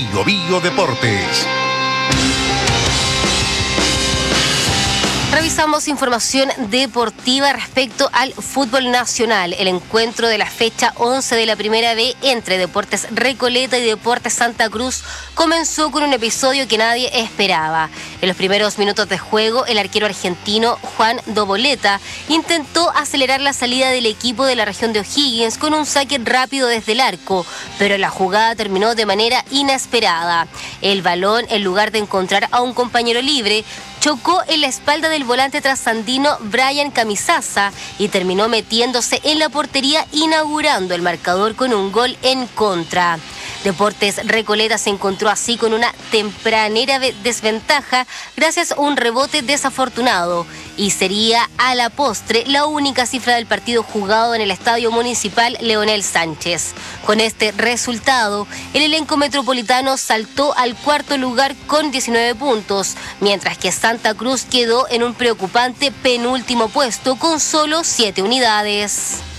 Bio Bio Deportes. Revisamos información deportiva respecto al fútbol nacional. El encuentro de la fecha 11 de la Primera B entre Deportes Recoleta y Deportes Santa Cruz comenzó con un episodio que nadie esperaba. En los primeros minutos de juego, el arquero argentino Juan Doboleta intentó acelerar la salida del equipo de la región de O'Higgins con un saque rápido desde el arco, pero la jugada terminó de manera inesperada. El balón, en lugar de encontrar a un compañero libre, chocó en la espalda del volante trasandino Brian Camisaza y terminó metiéndose en la portería, inaugurando el marcador con un gol en contra. Deportes Recoleta se encontró así con una tempranera desventaja gracias a un rebote desafortunado y sería a la postre la única cifra del partido jugado en el Estadio Municipal Leonel Sánchez. Con este resultado, el elenco metropolitano saltó al cuarto lugar con 19 puntos, mientras que Santa Cruz quedó en un preocupante penúltimo puesto con solo 7 unidades.